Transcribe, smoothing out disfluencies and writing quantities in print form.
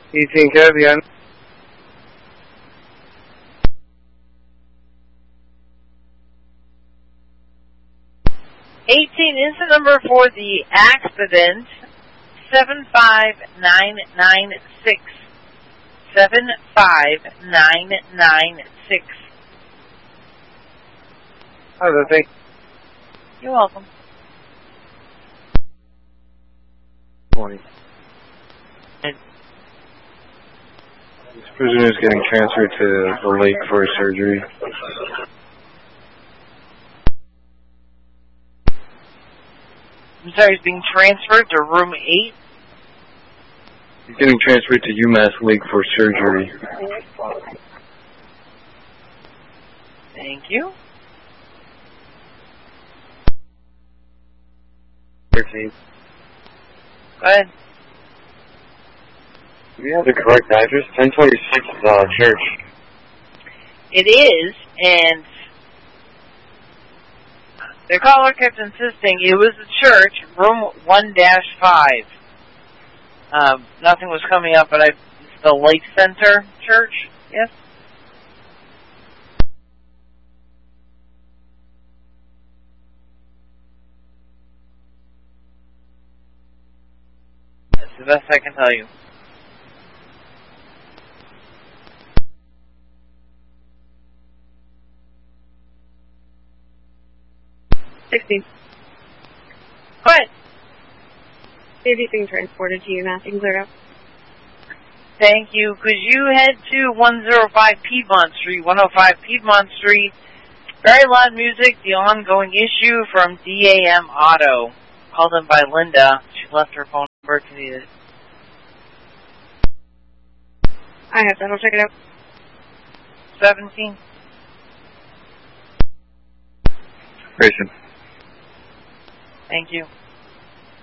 18 Caribbean. Is the number for the accident. 75996. 75996. Oh, thank you. You're welcome. Morning. This prisoner is getting transferred to the lake for surgery. I'm sorry, he's being transferred to room 8? He's getting transferred to UMass Lake for surgery. Thank you. 13. Go ahead. Do we have the correct address? 1026 is church. It is, and the caller kept insisting it was the church, room 1-5. Nothing was coming up, but it's the Lake Center Church, yes? That's the best I can tell you. Go ahead. Baby's being transported to UMass. You can clear it up. Thank you. Could you head to 105 Piedmont Street, 105 Piedmont Street? Very loud music, the ongoing issue from DAM Auto. Called in by Linda. She left her phone number if you need it. I have that. I'll check it out. 17. Grayson. Thank you.